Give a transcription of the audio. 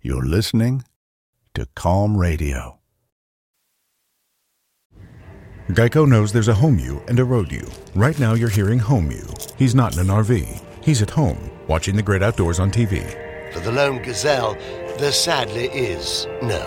You're listening to Calm Radio. Geico knows there's a home you and a road you. Right now you're hearing home you. He's not in an RV. He's at home, watching the great outdoors on TV. For the lone gazelle, there sadly is no